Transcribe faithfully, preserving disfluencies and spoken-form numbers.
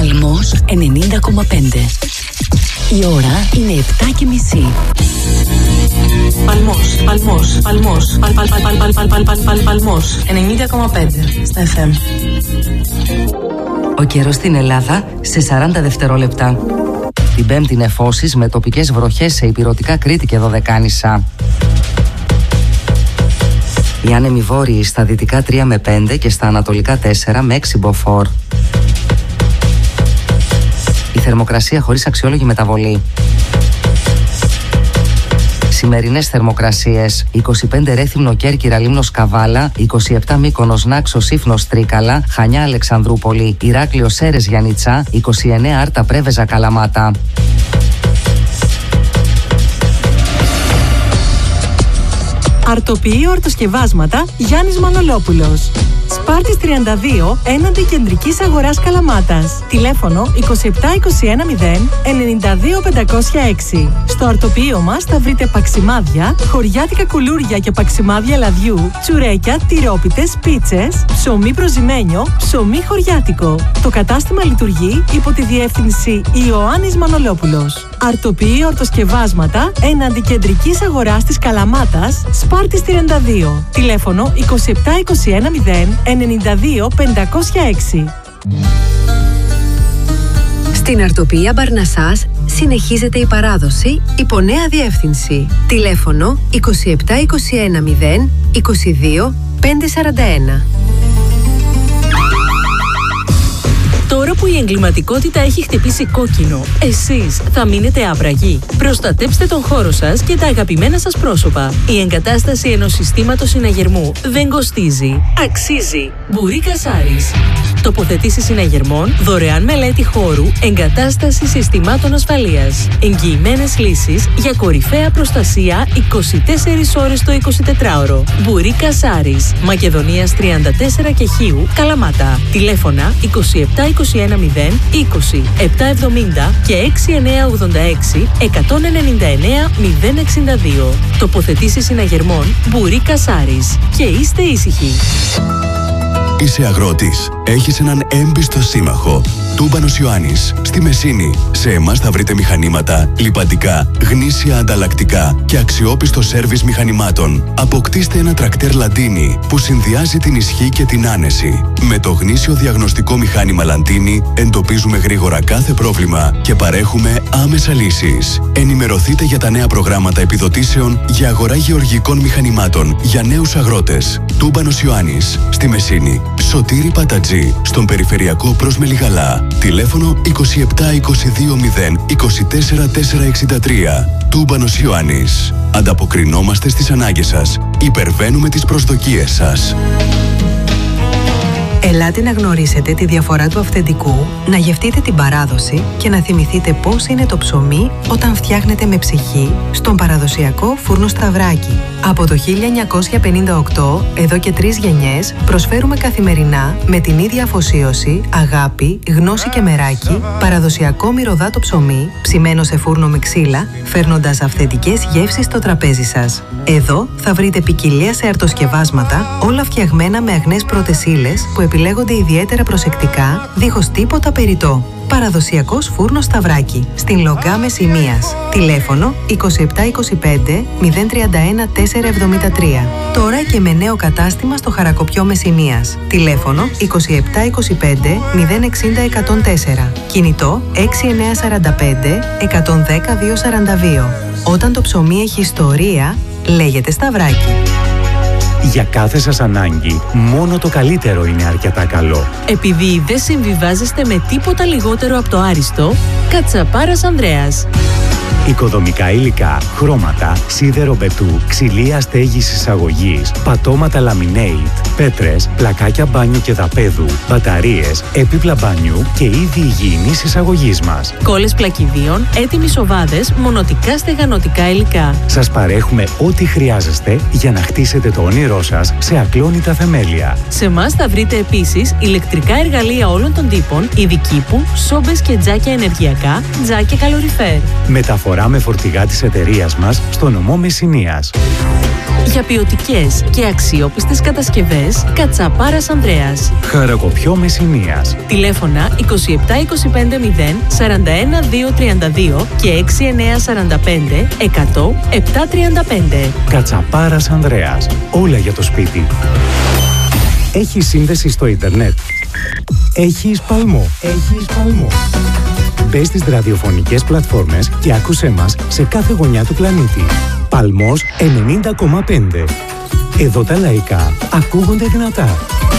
Παλμός ενενήντα κόμμα πέντε. Η ώρα είναι επτά και μισή. Παλμός, Παλμός, Παλμός, Παλ, Παλ, Παλ, Παλ, Παλ, Παλ, Παλ, Παλ, Παλμός ενενήντα κόμμα πέντε στα εφ εμ. Ο καιρός στην Ελλάδα σε σαράντα δευτερόλεπτα. Την Πέμπτη νεφώσεις με τοπικές βροχές σε ηπειρωτικά Κρήτη και Δωδεκάνησα. Οι άνεμοι βόρειοι στα δυτικά τρία με πέντε και στα ανατολικά τέσσερα με έξι μποφόρ. Η θερμοκρασία χωρίς αξιόλογη μεταβολή. Σημερινές θερμοκρασίες: είκοσι πέντε Ρέθυμνο, Κέρκυρα, Λίμνος, Καβάλα, είκοσι επτά Μύκονος, Νάξος, Σύφνος, Τρίκαλα, Χανιά, Αλεξανδρούπολη, Ηράκλειος, Σέρες, Γιαννιτσά, είκοσι εννέα Άρτα, Πρέβεζα, Καλαμάτα. Αρτοποιεί ορτοσκευάσματα Γιάννης Μανολόπουλος. Σπάρτης τριάντα δύο έναντι Κεντρικής Αγοράς Καλαμάτας. Τηλέφωνο είκοσι επτά είκοσι ένα μηδέν ενενήντα δύο πεντακόσια έξι. Στο αρτοποιείο μας θα βρείτε παξιμάδια, χωριάτικα κουλούρια και παξιμάδια λαδιού, τσουρέκια, τυρόπιτες, πίτσες, ψωμί προζυμένιο, ψωμί χωριάτικο. Το κατάστημα λειτουργεί υπό τη διεύθυνση Ιωάννης Μανολόπουλος. Αρτοποιεί ορτοσκευάσματα έναντι Κεντρικής Αγοράς της Καλαμάτας, Σπάρτης τριάντα δύο. Τηλέφωνο είκοσι επτά είκοσι ένα μηδέν ενενήντα δύο πεντακόσια έξι. Στην Αρτοποιία Μπαρνασάς συνεχίζεται η παράδοση υπό νέα διεύθυνση. Τηλέφωνο είκοσι επτά είκοσι ένα μηδέν είκοσι δύο πεντακόσια σαράντα ένα. Τώρα που η εγκληματικότητα έχει χτυπήσει κόκκινο, εσείς θα μείνετε άπραγοι. Προστατέψτε τον χώρο σας και τα αγαπημένα σας πρόσωπα. Η εγκατάσταση ενός συστήματος συναγερμού δεν κοστίζει. Αξίζει. Μπουρίκα Σάρις. Τοποθετήσεις συναγερμών, δωρεάν μελέτη χώρου, εγκατάσταση συστημάτων ασφαλείας. Εγγυημένες λύσεις για κορυφαία προστασία είκοσι τέσσερις ώρες το εικοσιτετράωρο. Μπουρίκα Σάρις. Μακεδονίας τριάντα τέσσερα και Χίου, Καλαμάτα. Τηλέφωνα είκοσι επτά είκοσι ένα μηδέν είκοσι επτά εβδομήντα και έξι εννιά ογδόντα έξι εκατόν ενενήντα εννέα μηδέν εξήντα δύο. Τοποθετήσεις συναγερμών Μπουρίκα Σάρις. Και είστε ήσυχοι. Είσαι αγρότης. Έχεις έναν έμπιστο σύμμαχο. Τούμπανος Ιωάννης. Στη Μεσίνη. Σε εμάς θα βρείτε μηχανήματα, λιπαντικά, γνήσια ανταλλακτικά και αξιόπιστο σέρβις μηχανημάτων. Αποκτήστε ένα τρακτέρ Λαντίνι που συνδυάζει την ισχύ και την άνεση. Με το γνήσιο διαγνωστικό μηχάνημα Λαντίνι εντοπίζουμε γρήγορα κάθε πρόβλημα και παρέχουμε άμεσα λύσεις. Ενημερωθείτε για τα νέα προγράμματα επιδοτήσεων για αγορά γεωργικών μηχανημάτων για νέους αγρότες. Τούμπανος Ιωάννης. Στη Μεσίνη. Σωτήρη Πατατζή. Στον περιφερειακό προς Μελιγαλά. Τηλέφωνο είκοσι επτά είκοσι δύο μηδέν είκοσι τέσσερα τετρακόσια εξήντα τρία. Τούμπανος Ιωάννης. Ανταποκρινόμαστε στις ανάγκες σας. Υπερβαίνουμε τις προσδοκίες σας. Ελάτε να γνωρίσετε τη διαφορά του αυθεντικού, να γευτείτε την παράδοση και να θυμηθείτε πώς είναι το ψωμί όταν φτιάχνετε με ψυχή στον παραδοσιακό φούρνο Σταυράκι. Από το χίλια εννιακόσια πενήντα οκτώ, εδώ και τρεις γενιές, προσφέρουμε καθημερινά με την ίδια αφοσίωση, αγάπη, γνώση και μεράκι, παραδοσιακό μυρωδάτο ψωμί, ψημένο σε φούρνο με ξύλα, φέρνοντας αυθεντικές γεύσεις στο τραπέζι σας. Εδώ θα βρείτε ποικιλία σε αρτοσκευάσματα, όλα φτιαγμένα με αγνές πρώτες ύλες που επιλέγονται ιδιαίτερα προσεκτικά, δίχως τίποτα περιττό. Παραδοσιακός φούρνος Σταυράκι, στην Λογκά Μεσσηνίας. Τηλέφωνο είκοσι επτά είκοσι πέντε μηδέν τριάντα ένα τετρακόσια εβδομήντα τρία. Τώρα και με νέο κατάστημα στο Χαρακοπιό Μεσσηνίας. Τηλέφωνο είκοσι επτά είκοσι πέντε μηδέν εξήντα εκατόν τέσσερα. Κινητό έξι εννιά σαράντα πέντε εκατόν δέκα διακόσια σαράντα δύο. Όταν το ψωμί έχει ιστορία, λέγεται Σταυράκι. Για κάθε σας ανάγκη, μόνο το καλύτερο είναι αρκετά καλό. Επειδή δεν συμβιβάζεστε με τίποτα λιγότερο από το άριστο, Κατσαπάρας Ανδρέας. Οικοδομικά υλικά, χρώματα, σίδερο μπετού, ξυλία στέγης εισαγωγής, πατώματα laminate, πέτρες, πλακάκια μπάνιου και δαπέδου, μπαταρίες, έπιπλα μπάνιου και είδη υγιεινής εισαγωγής μας. Κόλλες πλακιδίων, έτοιμοι σοβάδες, μονοτικά στεγανοτικά υλικά. Σας παρέχουμε ό,τι χρειάζεστε για να χτίσετε το όνειρό σας σε ακλόνητα θεμέλια. Σε εμάς θα βρείτε επίσης ηλεκτρικά εργαλεία όλων των τύπων, ειδική που, σόμπες και τζάκια ενεργειακά, τζάκια καλοριφέρ. Μεταφορά Αγορά με φορτηγά της εταιρείας μας στο νομό Μεσσηνίας. Για ποιοτικές και αξιόπιστες κατασκευές, Κατσαπάρας Ανδρέας. Χαρακοπιό Μεσσηνίας. Τηλέφωνα είκοσι επτά είκοσι πέντε μηδέν σαράντα ένα διακόσια τριάντα δύο και έξι εννιά σαράντα πέντε εκατό επτακόσια τριάντα πέντε. Κατσαπάρας Ανδρέας. Όλα για το σπίτι. Έχει σύνδεση στο ίντερνετ. Έχεις Παλμό. Έχεις Παλμό. Μπες στις ραδιοφωνικές πλατφόρμες και άκουσέ μας σε κάθε γωνιά του πλανήτη. Παλμός ενενήντα κόμμα πέντε. Εδώ τα λαϊκά ακούγονται δυνατά.